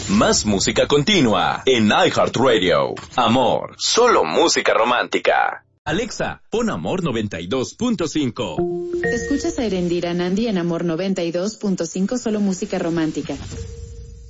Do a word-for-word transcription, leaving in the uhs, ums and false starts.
Más música continua en iHeartRadio. Amor, solo música romántica. Alexa, pon Amor noventa y dos punto cinco. Escuchas a Erendira Nandi en Amor noventa y dos punto cinco, solo música romántica.